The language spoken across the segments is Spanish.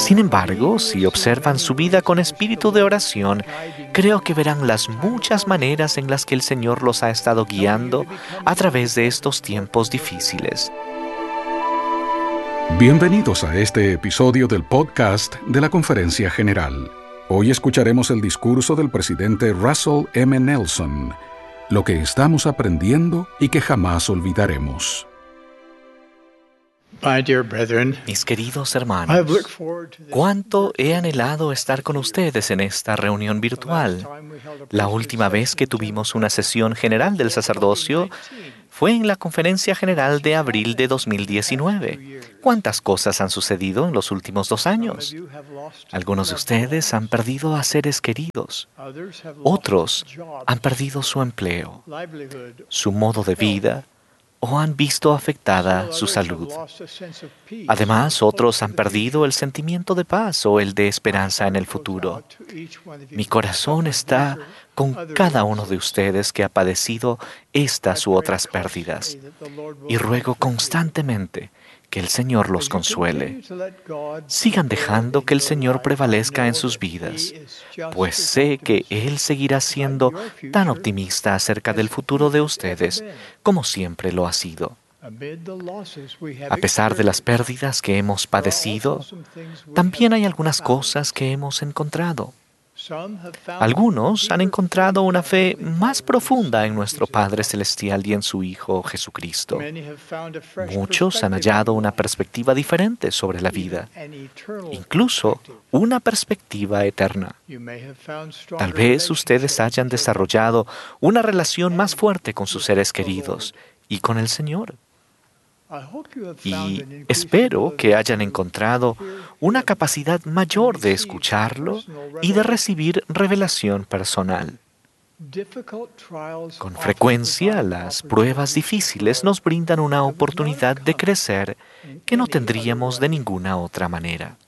Sin embargo, si observan su vida con espíritu de oración, creo que verán las muchas maneras en las que el Señor los ha estado guiando a través de estos tiempos difíciles. Bienvenidos a este episodio del podcast de la Conferencia General. Hoy escucharemos el discurso del presidente Russell M. Nelson, lo que estamos aprendiendo y que jamás olvidaremos. Mis queridos hermanos, cuánto he anhelado estar con ustedes en esta reunión virtual. La última vez que tuvimos una sesión general del sacerdocio fue en la Conferencia General de abril de 2019. ¿Cuántas cosas han sucedido en los últimos 2 años? Algunos de ustedes han perdido a seres queridos. Otros han perdido su empleo, su modo de vida, o han visto afectada su salud. Además, otros han perdido el sentimiento de paz o el de esperanza en el futuro. Mi corazón está con cada uno de ustedes que ha padecido estas u otras pérdidas, y ruego constantemente que el Señor los consuele. Sigan dejando que el Señor prevalezca en sus vidas, pues sé que Él seguirá siendo tan optimista acerca del futuro de ustedes como siempre lo ha sido. A pesar de las pérdidas que hemos padecido, también hay algunas cosas que hemos encontrado. Algunos han encontrado una fe más profunda en nuestro Padre Celestial y en su Hijo Jesucristo. Muchos han hallado una perspectiva diferente sobre la vida, incluso una perspectiva eterna. Tal vez ustedes hayan desarrollado una relación más fuerte con sus seres queridos y con el Señor. Y espero que hayan encontrado una capacidad mayor de escucharlo y de recibir revelación personal. Con frecuencia, las pruebas difíciles nos brindan una oportunidad de crecer que no tendríamos de ninguna otra manera.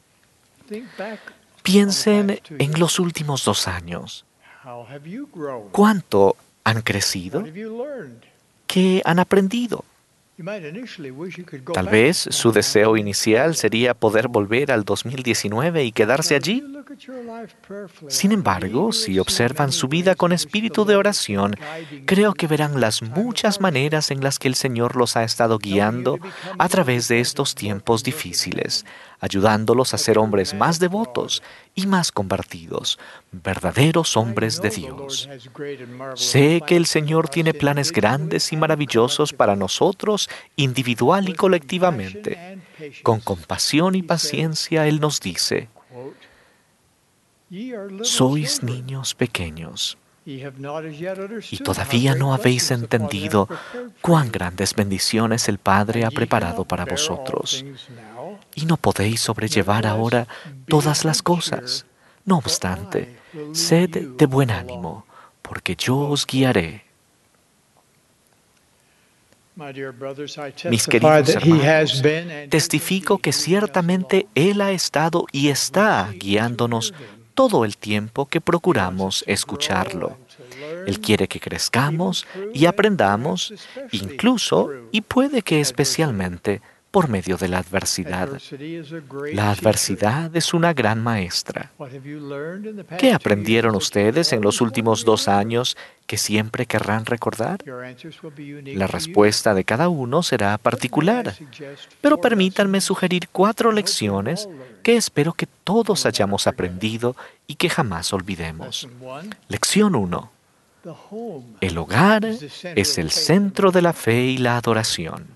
Piensen en los últimos 2 años. ¿Cuánto han crecido? ¿Qué han aprendido? Tal vez su deseo inicial sería poder volver al 2019 y quedarse allí. Sin embargo, si observan su vida con espíritu de oración, creo que verán las muchas maneras en las que el Señor los ha estado guiando a través de estos tiempos difíciles, ayudándolos a ser hombres más devotos y más convertidos, verdaderos hombres de Dios. Sé que el Señor tiene planes grandes y maravillosos para nosotros, individual y colectivamente. Con compasión y paciencia, Él nos dice: sois niños pequeños, y todavía no habéis entendido cuán grandes bendiciones el Padre ha preparado para vosotros, y no podéis sobrellevar ahora todas las cosas. No obstante, sed de buen ánimo, porque yo os guiaré. Mis queridos hermanos, testifico que ciertamente Él ha estado y está guiándonos todo el tiempo que procuramos escucharlo. Él quiere que crezcamos y aprendamos, incluso y puede que especialmente por medio de la adversidad. La adversidad es una gran maestra. ¿Qué aprendieron ustedes en los últimos 2 años que siempre querrán recordar? La respuesta de cada uno será particular, pero permítanme sugerir 4 lecciones que espero que todos hayamos aprendido y que jamás olvidemos. Lección 1. El hogar es el centro de la fe y la adoración.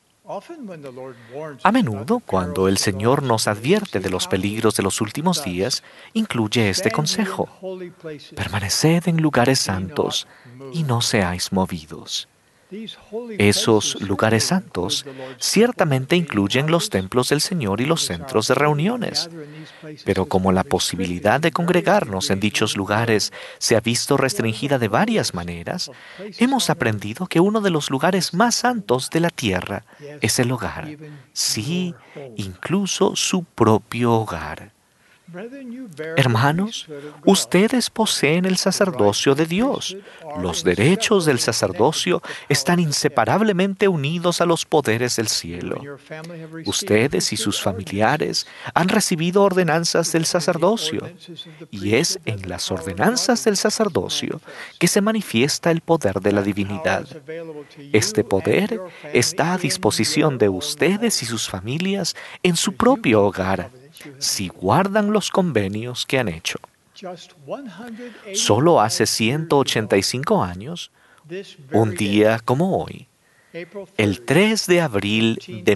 A menudo, cuando el Señor nos advierte de los peligros de los últimos días, incluye este consejo: permaneced en lugares santos y no seáis movidos. Esos lugares santos ciertamente incluyen los templos del Señor y los centros de reuniones. Pero como la posibilidad de congregarnos en dichos lugares se ha visto restringida de varias maneras, hemos aprendido que uno de los lugares más santos de la tierra es el hogar. Sí, incluso su propio hogar. Hermanos, ustedes poseen el sacerdocio de Dios. Los derechos del sacerdocio están inseparablemente unidos a los poderes del cielo. Ustedes y sus familiares han recibido ordenanzas del sacerdocio, y es en las ordenanzas del sacerdocio que se manifiesta el poder de la divinidad. Este poder está a disposición de ustedes y sus familias en su propio hogar, si guardan los convenios que han hecho. Solo hace 185 años, un día como hoy, el 3 de abril de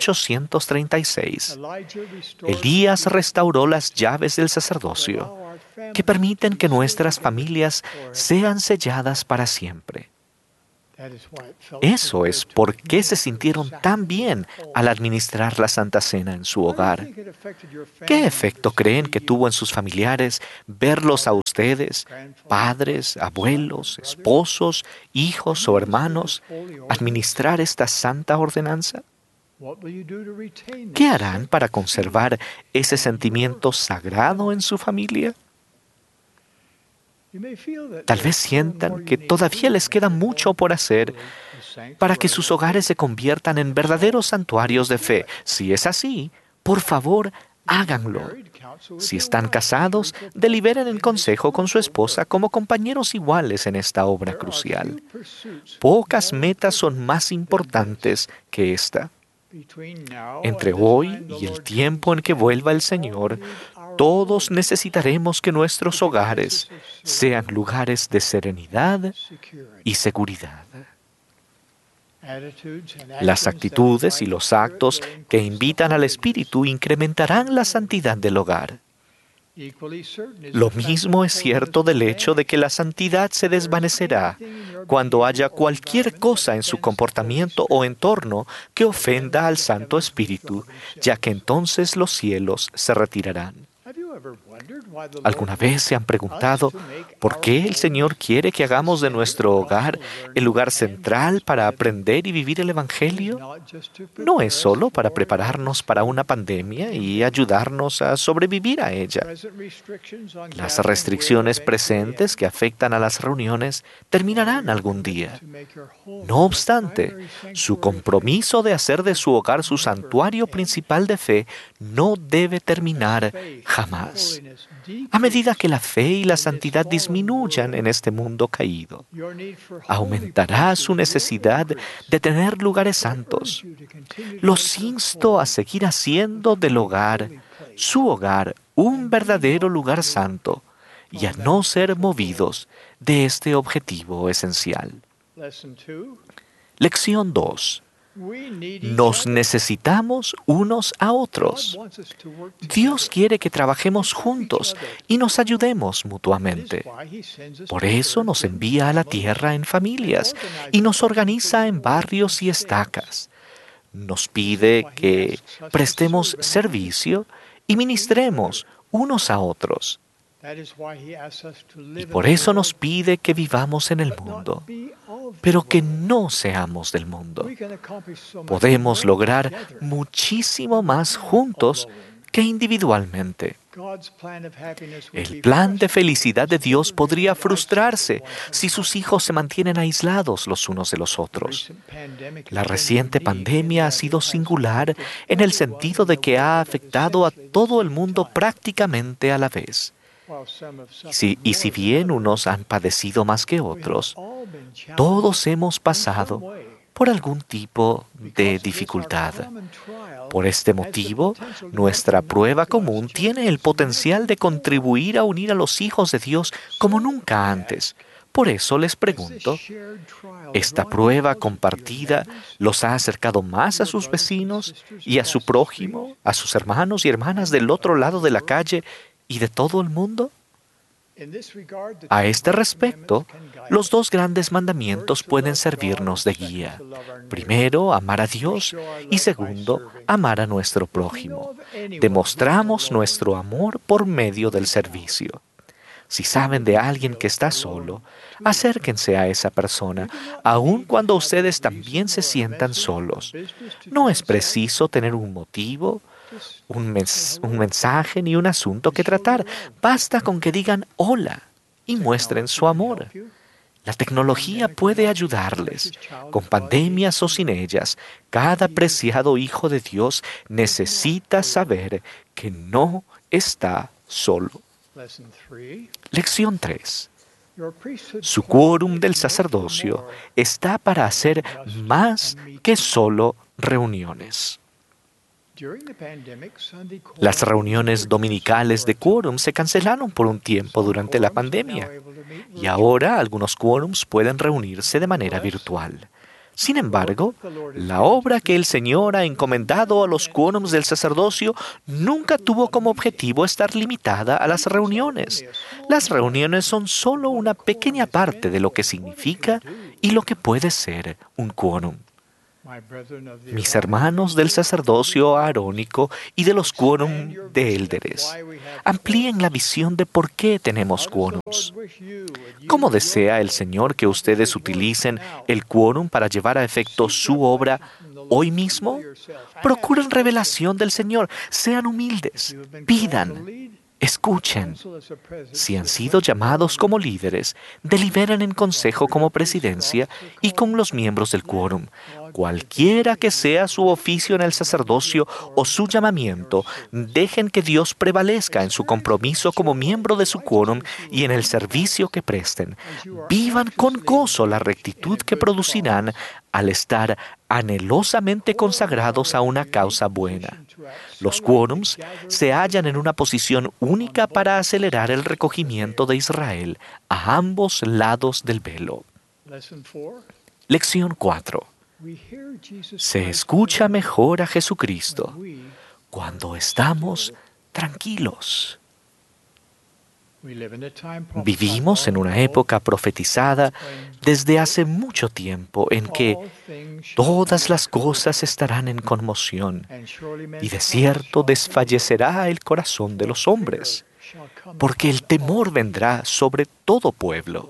1836, Elías restauró las llaves del sacerdocio que permiten que nuestras familias sean selladas para siempre. Eso es por qué se sintieron tan bien al administrar la Santa Cena en su hogar. ¿Qué efecto creen que tuvo en sus familiares verlos a ustedes, padres, abuelos, esposos, hijos o hermanos, administrar esta santa ordenanza? ¿Qué harán para conservar ese sentimiento sagrado en su familia? Tal vez sientan que todavía les queda mucho por hacer para que sus hogares se conviertan en verdaderos santuarios de fe. Si es así, por favor, háganlo. Si están casados, deliberen en consejo con su esposa como compañeros iguales en esta obra crucial. Pocas metas son más importantes que esta. Entre hoy y el tiempo en que vuelva el Señor, todos necesitaremos que nuestros hogares sean lugares de serenidad y seguridad. Las actitudes y los actos que invitan al Espíritu incrementarán la santidad del hogar. Lo mismo es cierto del hecho de que la santidad se desvanecerá cuando haya cualquier cosa en su comportamiento o entorno que ofenda al Santo Espíritu, ya que entonces los cielos se retirarán. ¿Alguna vez se han preguntado por qué el Señor quiere que hagamos de nuestro hogar el lugar central para aprender y vivir el Evangelio? No es solo para prepararnos para una pandemia y ayudarnos a sobrevivir a ella. Las restricciones presentes que afectan a las reuniones terminarán algún día. No obstante, su compromiso de hacer de su hogar su santuario principal de fe no debe terminar jamás. A medida que la fe y la santidad disminuyan en este mundo caído, aumentará su necesidad de tener lugares santos. Los insto a seguir haciendo del hogar, su hogar, un verdadero lugar santo y a no ser movidos de este objetivo esencial. Lección 2. Nos necesitamos unos a otros. Dios quiere que trabajemos juntos y nos ayudemos mutuamente. Por eso nos envía a la tierra en familias y nos organiza en barrios y estacas. Nos pide que prestemos servicio y ministremos unos a otros. Y por eso nos pide que vivamos en el mundo, pero que no seamos del mundo. Podemos lograr muchísimo más juntos que individualmente. El plan de felicidad de Dios podría frustrarse si sus hijos se mantienen aislados los unos de los otros. La reciente pandemia ha sido singular en el sentido de que ha afectado a todo el mundo prácticamente a la vez. Y si bien unos han padecido más que otros, todos hemos pasado por algún tipo de dificultad. Por este motivo, nuestra prueba común tiene el potencial de contribuir a unir a los hijos de Dios como nunca antes. Por eso les pregunto, ¿esta prueba compartida los ha acercado más a sus vecinos y a su prójimo, a sus hermanos y hermanas del otro lado de la calle y de todo el mundo? A este respecto, los dos grandes mandamientos pueden servirnos de guía. Primero, amar a Dios y segundo, amar a nuestro prójimo. Demostramos nuestro amor por medio del servicio. Si saben de alguien que está solo, acérquense a esa persona, aun cuando ustedes también se sientan solos. No es preciso tener un motivo un mensaje ni un asunto que tratar. Basta con que digan hola y muestren su amor. La tecnología puede ayudarles. Con pandemias o sin ellas, cada preciado hijo de Dios necesita saber que no está solo. Lección 3. Su quórum del sacerdocio está para hacer más que solo reuniones. Las reuniones dominicales de quórum se cancelaron por un tiempo durante la pandemia y ahora algunos quórums pueden reunirse de manera virtual. Sin embargo, la obra que el Señor ha encomendado a los quórums del sacerdocio nunca tuvo como objetivo estar limitada a las reuniones. Las reuniones son solo una pequeña parte de lo que significa y lo que puede ser un quórum. Mis hermanos del sacerdocio arónico y de los quórum de élderes, amplíen la visión de por qué tenemos quórums. ¿Cómo desea el Señor que ustedes utilicen el quórum para llevar a efecto su obra hoy mismo? Procuren revelación del Señor, sean humildes, pidan, escuchen. Si han sido llamados como líderes, deliberen en consejo como presidencia y con los miembros del quórum. Cualquiera que sea su oficio en el sacerdocio o su llamamiento, dejen que Dios prevalezca en su compromiso como miembro de su quórum y en el servicio que presten. Vivan con gozo la rectitud que producirán al estar anhelosamente consagrados a una causa buena. Los quórums se hallan en una posición única para acelerar el recogimiento de Israel a ambos lados del velo. Lección 4. Se escucha mejor a Jesucristo cuando estamos tranquilos. Vivimos en una época profetizada desde hace mucho tiempo en que todas las cosas estarán en conmoción y de cierto desfallecerá el corazón de los hombres, porque el temor vendrá sobre todo pueblo.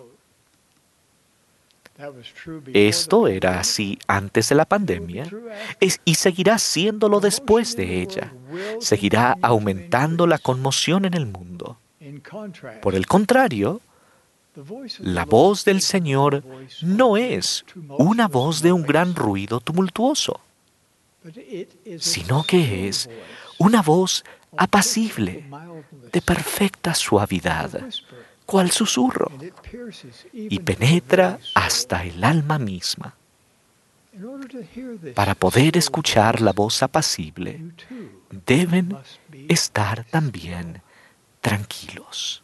Esto era así antes de la pandemia y seguirá siéndolo después de ella. Seguirá aumentando la conmoción en el mundo. Por el contrario, la voz del Señor no es una voz de un gran ruido tumultuoso, sino que es una voz apacible, de perfecta suavidad, cual susurro, y penetra hasta el alma misma. Para poder escuchar la voz apacible, deben estar también tranquilos.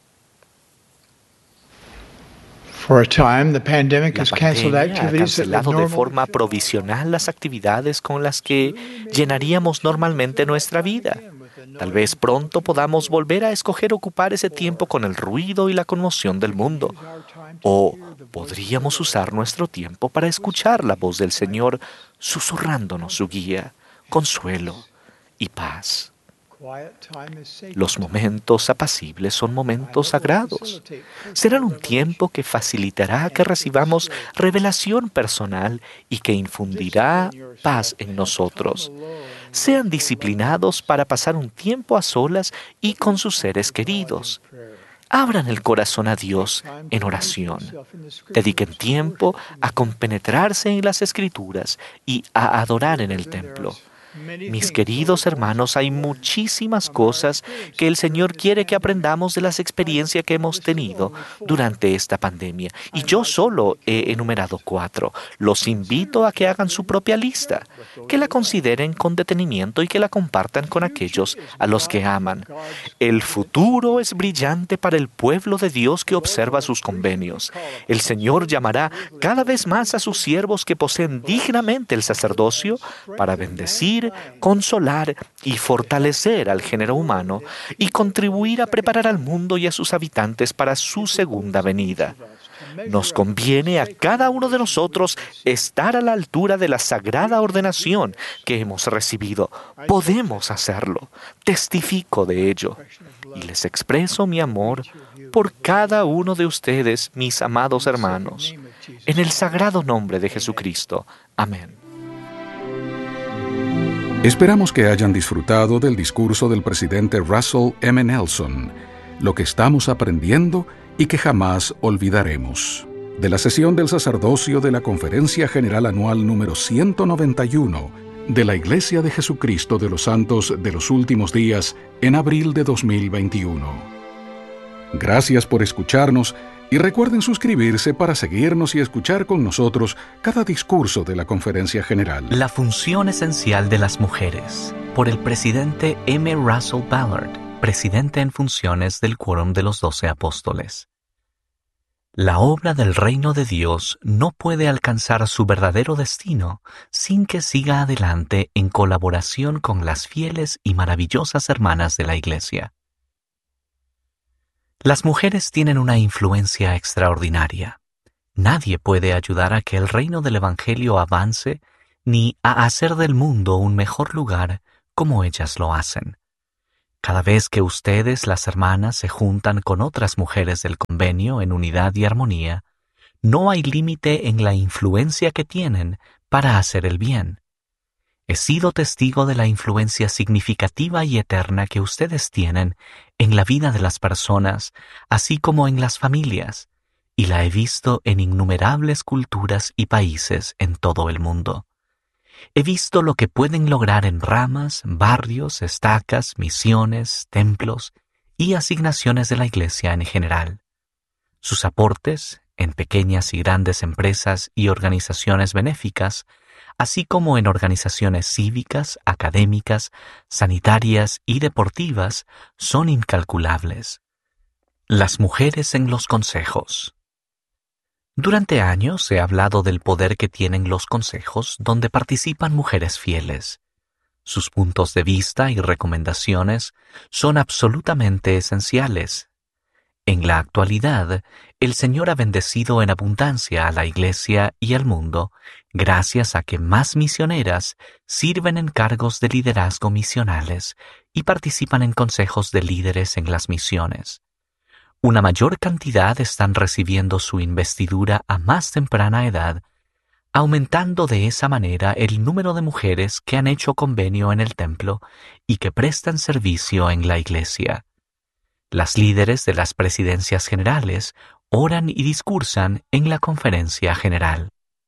La pandemia ha cancelado de forma provisional las actividades con las que llenaríamos normalmente nuestra vida. Tal vez pronto podamos volver a escoger ocupar ese tiempo con el ruido y la conmoción del mundo. O podríamos usar nuestro tiempo para escuchar la voz del Señor susurrándonos su guía, consuelo y paz. Los momentos apacibles son momentos sagrados. Serán un tiempo que facilitará que recibamos revelación personal y que infundirá paz en nosotros. Sean disciplinados para pasar un tiempo a solas y con sus seres queridos. Abran el corazón a Dios en oración. Dediquen tiempo a compenetrarse en las Escrituras y a adorar en el templo. Mis queridos hermanos, hay muchísimas cosas que el Señor quiere que aprendamos de las experiencias que hemos tenido durante esta pandemia. Y yo solo he enumerado 4. Los invito a que hagan su propia lista, que la consideren con detenimiento y que la compartan con aquellos a los que aman. El futuro es brillante para el pueblo de Dios que observa sus convenios. El Señor llamará cada vez más a sus siervos que poseen dignamente el sacerdocio para bendecir, consolar y fortalecer al género humano y contribuir a preparar al mundo y a sus habitantes para su segunda venida. Nos conviene a cada uno de nosotros estar a la altura de la sagrada ordenación que hemos recibido. Podemos hacerlo. Testifico de ello. Y les expreso mi amor por cada uno de ustedes, mis amados hermanos. En el sagrado nombre de Jesucristo. Amén. Esperamos que hayan disfrutado del discurso del presidente Russell M. Nelson, lo que estamos aprendiendo y que jamás olvidaremos. De la sesión del sacerdocio de la Conferencia General Anual número 191 de la Iglesia de Jesucristo de los Santos de los Últimos Días en abril de 2021. Gracias por escucharnos y recuerden suscribirse para seguirnos y escuchar con nosotros cada discurso de la Conferencia General. La función esencial de las mujeres, por el presidente M. Russell Ballard, presidente en funciones del Quórum de los 12 Apóstoles. La obra del reino de Dios no puede alcanzar su verdadero destino sin que siga adelante en colaboración con las fieles y maravillosas hermanas de la Iglesia. Las mujeres tienen una influencia extraordinaria. Nadie puede ayudar a que el reino del Evangelio avance ni a hacer del mundo un mejor lugar como ellas lo hacen. Cada vez que ustedes, las hermanas, se juntan con otras mujeres del convenio en unidad y armonía, no hay límite en la influencia que tienen para hacer el bien. He sido testigo de la influencia significativa y eterna que ustedes tienen en la vida de las personas, así como en las familias, y la he visto en innumerables culturas y países en todo el mundo. He visto lo que pueden lograr en ramas, barrios, estacas, misiones, templos y asignaciones de la Iglesia en general. Sus aportes, en pequeñas y grandes empresas y organizaciones benéficas, así como en organizaciones cívicas, académicas, sanitarias y deportivas, son incalculables. Las mujeres en los consejos. Durante años he hablado del poder que tienen los consejos donde participan mujeres fieles. Sus puntos de vista y recomendaciones son absolutamente esenciales. En la actualidad, el Señor ha bendecido en abundancia a la Iglesia y al mundo, gracias a que más misioneras sirven en cargos de liderazgo misionales y participan en consejos de líderes en las misiones. Una mayor cantidad están recibiendo su investidura a más temprana edad, aumentando de esa manera el número de mujeres que han hecho convenio en el templo y que prestan servicio en la Iglesia. Las líderes de las presidencias generales oran y discursan en la conferencia general.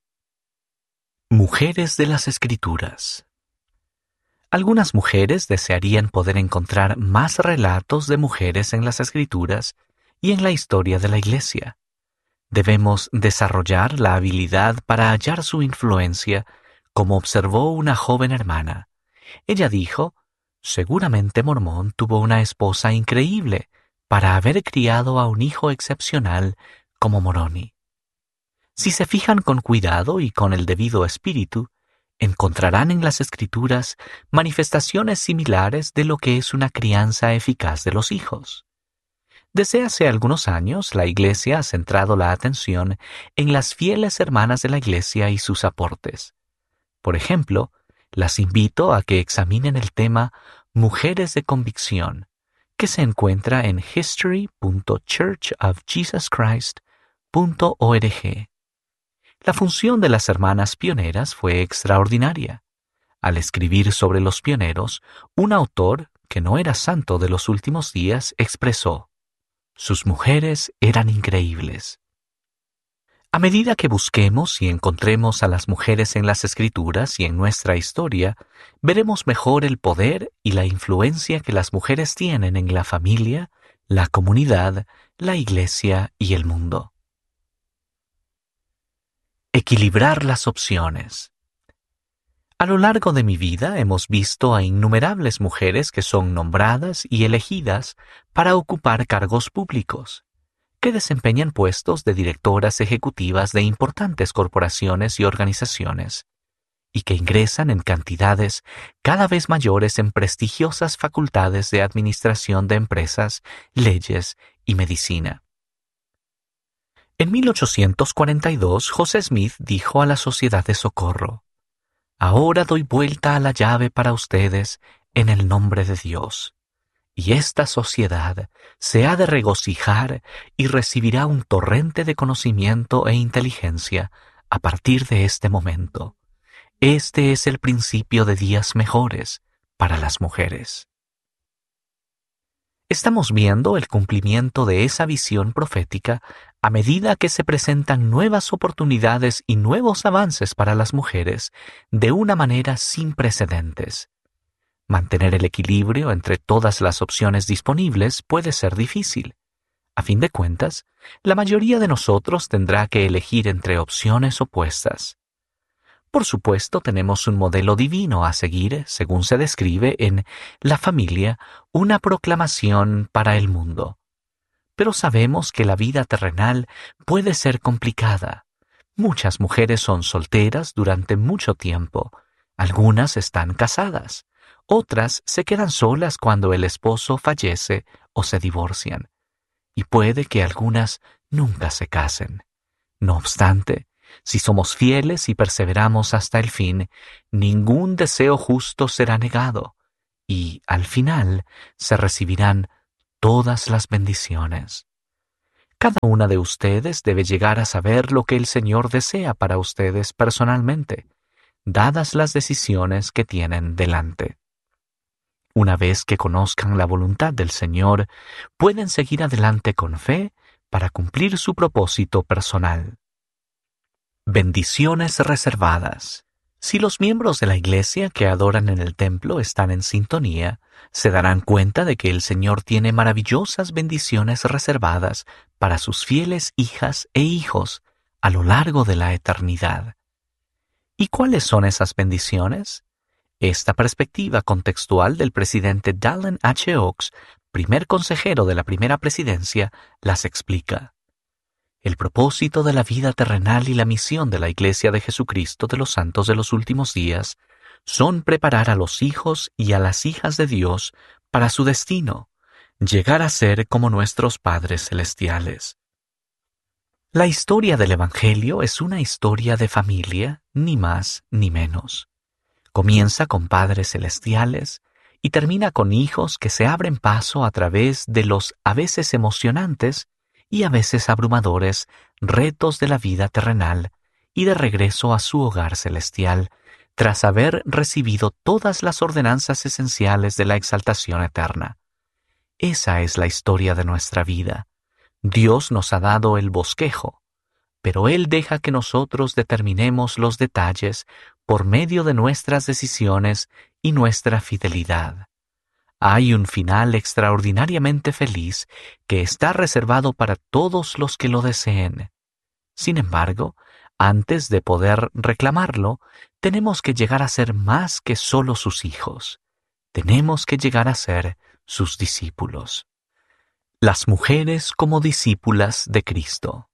Mujeres de las Escrituras. Algunas mujeres desearían poder encontrar más relatos de mujeres en las Escrituras y en la historia de la Iglesia. Debemos desarrollar la habilidad para hallar su influencia, como observó una joven hermana. Ella dijo: seguramente Mormón tuvo una esposa increíble para haber criado a un hijo excepcional como Moroni. Si se fijan con cuidado y con el debido espíritu, encontrarán en las Escrituras manifestaciones similares de lo que es una crianza eficaz de los hijos. Desde hace algunos años, la Iglesia ha centrado la atención en las fieles hermanas de la Iglesia y sus aportes. Por ejemplo, las invito a que examinen el tema Mujeres de Convicción, que se encuentra en history.churchofjesuschrist.org. La función de las hermanas pioneras fue extraordinaria. Al escribir sobre los pioneros, un autor, que no era santo de los últimos días, expresó: sus mujeres eran increíbles. A medida que busquemos y encontremos a las mujeres en las Escrituras y en nuestra historia, veremos mejor el poder y la influencia que las mujeres tienen en la familia, la comunidad, la Iglesia y el mundo. Equilibrar las opciones. A lo largo de mi vida hemos visto a innumerables mujeres que son nombradas y elegidas para ocupar cargos públicos, que desempeñan puestos de directoras ejecutivas de importantes corporaciones y organizaciones, y que ingresan en cantidades cada vez mayores en prestigiosas facultades de administración de empresas, leyes y medicina. En 1842, José Smith dijo a la Sociedad de Socorro: ahora doy vuelta a la llave para ustedes en el nombre de Dios, y esta sociedad se ha de regocijar y recibirá un torrente de conocimiento e inteligencia a partir de este momento. Este es el principio de días mejores para las mujeres. Estamos viendo el cumplimiento de esa visión profética a medida que se presentan nuevas oportunidades y nuevos avances para las mujeres de una manera sin precedentes. Mantener el equilibrio entre todas las opciones disponibles puede ser difícil. A fin de cuentas, la mayoría de nosotros tendrá que elegir entre opciones opuestas. Por supuesto, tenemos un modelo divino a seguir, según se describe en La familia, una proclamación para el mundo. Pero sabemos que la vida terrenal puede ser complicada. Muchas mujeres son solteras durante mucho tiempo. Algunas están casadas. Otras se quedan solas cuando el esposo fallece o se divorcian. Y puede que algunas nunca se casen. No obstante, si somos fieles y perseveramos hasta el fin, ningún deseo justo será negado, y al final se recibirán todas las bendiciones. Cada una de ustedes debe llegar a saber lo que el Señor desea para ustedes personalmente, dadas las decisiones que tienen delante. Una vez que conozcan la voluntad del Señor, pueden seguir adelante con fe para cumplir su propósito personal. Bendiciones reservadas. Si los miembros de la iglesia que adoran en el templo están en sintonía, se darán cuenta de que el Señor tiene maravillosas bendiciones reservadas para sus fieles hijas e hijos a lo largo de la eternidad. ¿Y cuáles son esas bendiciones? Esta perspectiva contextual del presidente Dallin H. Oaks, primer consejero de la primera presidencia, las explica. El propósito de la vida terrenal y la misión de la Iglesia de Jesucristo de los Santos de los Últimos Días son preparar a los hijos y a las hijas de Dios para su destino, llegar a ser como nuestros padres celestiales. La historia del Evangelio es una historia de familia, ni más ni menos. Comienza con padres celestiales y termina con hijos que se abren paso a través de los a veces emocionantes y a veces abrumadores retos de la vida terrenal y de regreso a su hogar celestial, tras haber recibido todas las ordenanzas esenciales de la exaltación eterna. Esa es la historia de nuestra vida. Dios nos ha dado el bosquejo, pero Él deja que nosotros determinemos los detalles por medio de nuestras decisiones y nuestra fidelidad. Hay un final extraordinariamente feliz que está reservado para todos los que lo deseen. Sin embargo, antes de poder reclamarlo, tenemos que llegar a ser más que solo sus hijos. Tenemos que llegar a ser sus discípulos. Las mujeres como discípulas de Cristo.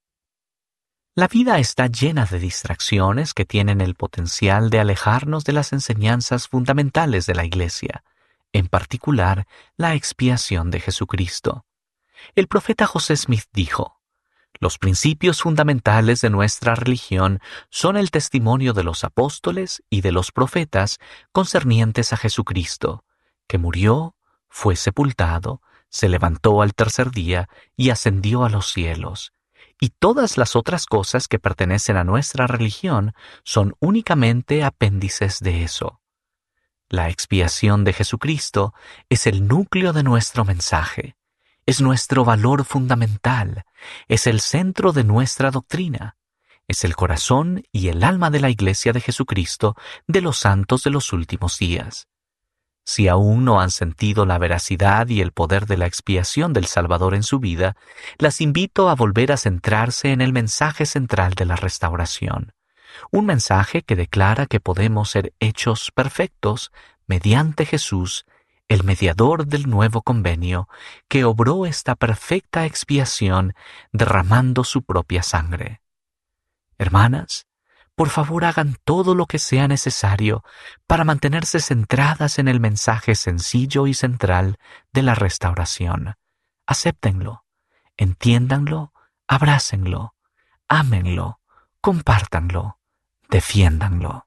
La vida está llena de distracciones que tienen el potencial de alejarnos de las enseñanzas fundamentales de la Iglesia, en particular la expiación de Jesucristo. El profeta José Smith dijo: «Los principios fundamentales de nuestra religión son el testimonio de los apóstoles y de los profetas concernientes a Jesucristo, que murió, fue sepultado, se levantó al tercer día y ascendió a los cielos. Y todas las otras cosas que pertenecen a nuestra religión son únicamente apéndices de eso». La expiación de Jesucristo es el núcleo de nuestro mensaje, es nuestro valor fundamental, es el centro de nuestra doctrina, es el corazón y el alma de la Iglesia de Jesucristo de los santos de los últimos días. Si aún no han sentido la veracidad y el poder de la expiación del Salvador en su vida, las invito a volver a centrarse en el mensaje central de la restauración. Un mensaje que declara que podemos ser hechos perfectos mediante Jesús, el mediador del nuevo convenio, que obró esta perfecta expiación derramando su propia sangre. Hermanas, por favor hagan todo lo que sea necesario para mantenerse centradas en el mensaje sencillo y central de la restauración. Acéptenlo, entiéndanlo, abrácenlo, ámenlo, compártanlo. Defiéndanlo.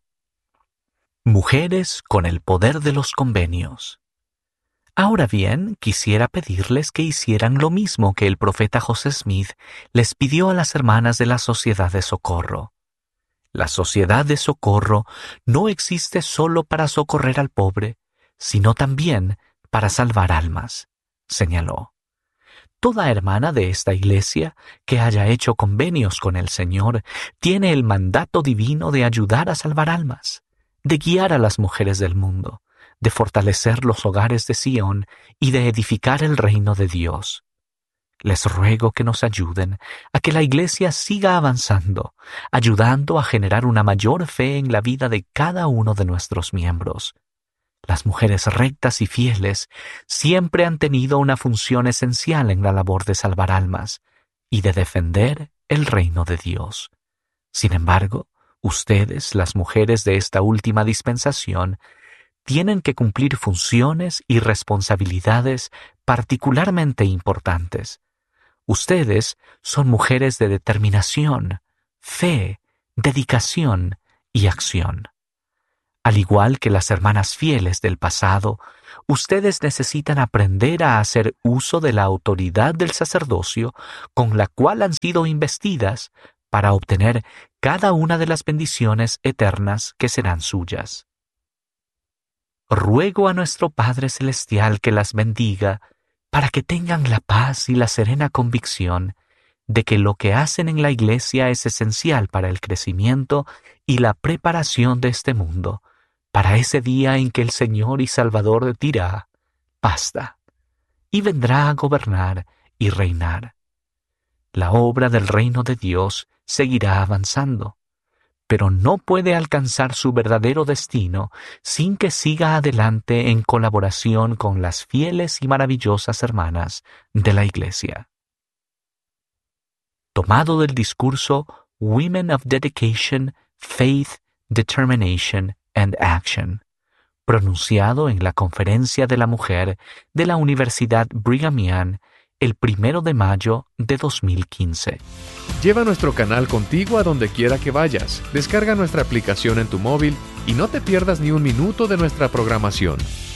Mujeres con el poder de los convenios. Ahora bien, quisiera pedirles que hicieran lo mismo que el profeta José Smith les pidió a las hermanas de la Sociedad de Socorro. La sociedad de socorro no existe solo para socorrer al pobre, sino también para salvar almas, señaló. Toda hermana de esta iglesia que haya hecho convenios con el Señor tiene el mandato divino de ayudar a salvar almas, de guiar a las mujeres del mundo, de fortalecer los hogares de Sión y de edificar el reino de Dios. Les ruego que nos ayuden a que la iglesia siga avanzando, ayudando a generar una mayor fe en la vida de cada uno de nuestros miembros. Las mujeres rectas y fieles siempre han tenido una función esencial en la labor de salvar almas y de defender el reino de Dios. Sin embargo, ustedes, las mujeres de esta última dispensación, tienen que cumplir funciones y responsabilidades particularmente importantes. Ustedes son mujeres de determinación, fe, dedicación y acción. Al igual que las hermanas fieles del pasado, ustedes necesitan aprender a hacer uso de la autoridad del sacerdocio con la cual han sido investidas para obtener cada una de las bendiciones eternas que serán suyas. Ruego a nuestro Padre Celestial que las bendiga para que tengan la paz y la serena convicción de que lo que hacen en la iglesia es esencial para el crecimiento y la preparación de este mundo, para ese día en que el Señor y Salvador dirá, basta, y vendrá a gobernar y reinar. La obra del reino de Dios seguirá avanzando, pero no puede alcanzar su verdadero destino sin que siga adelante en colaboración con las fieles y maravillosas hermanas de la Iglesia. Tomado del discurso Women of Dedication, Faith, Determination and Action, pronunciado en la Conferencia de la Mujer de la Universidad Brigham Young el 1 de mayo de 2015. Lleva nuestro canal contigo a donde quiera que vayas. Descarga nuestra aplicación en tu móvil y no te pierdas ni un minuto de nuestra programación.